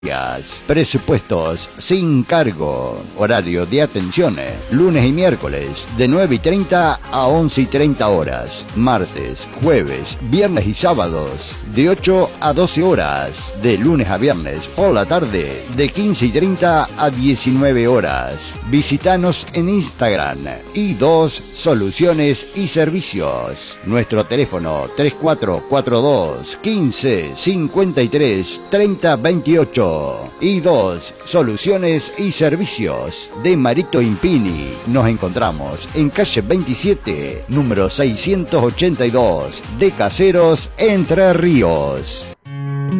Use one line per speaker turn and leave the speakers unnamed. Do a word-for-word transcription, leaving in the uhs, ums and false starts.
Presupuestos sin cargo. Horario de atención: lunes y miércoles de nueve y treinta a once y treinta horas. Martes, jueves, viernes y sábados de ocho a doce horas. De lunes a viernes por la tarde de quince y treinta a diecinueve horas. Visítanos en Instagram i dos Soluciones y Servicios. Nuestro teléfono tres cuatro cuatro dos, quince, cincuenta y tres, treinta, veintiocho. i dos Soluciones y Servicios de Marito Impini. Nos encontramos en calle veintisiete, número seiscientos ochenta y dos, de Caseros, Entre Ríos.